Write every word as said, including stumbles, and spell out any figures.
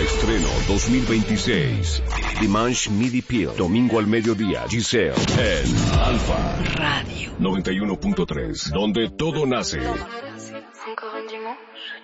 Estreno dos mil veintiséis. Dimanche Midi Pill. Domingo al mediodía. Giselle en Alfa Radio noventa y uno punto tres, donde todo nace. Encore un dimanche.